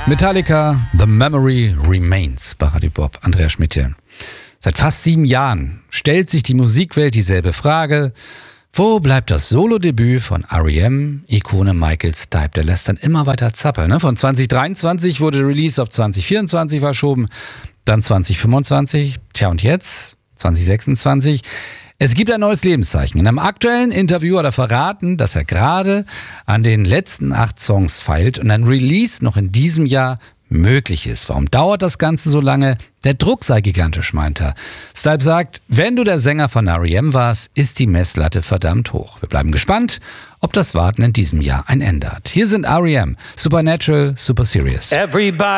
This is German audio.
Metallica, The Memory Remains bei Radio Bob. Andreas Schmidt hier. Seit fast 7 Jahren stellt sich die Musikwelt dieselbe Frage. Wo bleibt das Solo-Debüt von R.E.M., Ikone Michael Stipe? Der lässt dann immer weiter zappeln. Ne? Von 2023 wurde der Release auf 2024 verschoben, dann 2025, tja und jetzt 2026. Es gibt ein neues Lebenszeichen. In einem aktuellen Interview hat er verraten, dass er gerade an den letzten 8 Songs feilt und ein Release noch in diesem Jahr möglich ist. Warum dauert das Ganze so lange? Der Druck sei gigantisch, meint er. Stipe sagt, wenn du der Sänger von R.E.M. warst, ist die Messlatte verdammt hoch. Wir bleiben gespannt, ob das Warten in diesem Jahr ein Ende hat. Hier sind R.E.M., Supernatural, Super Serious. Everybody